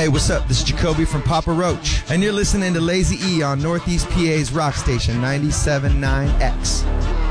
Hey, what's up? This is Jacoby from Papa Roach, and you're listening to Lazy E on Northeast PA's rock station 97.9X.